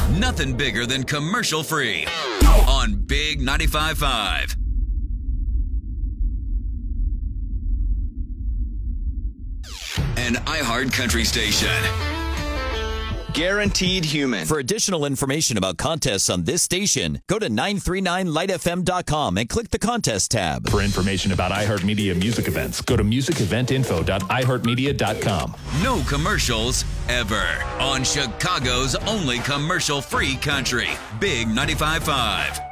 Nothing bigger than commercial free on Big 95.5. An iHeart Country station. Guaranteed Human. For additional information about contests on this station, go to 939lightfm.com and click the contest tab. For information about iHeartMedia music events, go to musiceventinfo.iheartmedia.com. No commercials ever on Chicago's only commercial-free country, Big 95.5.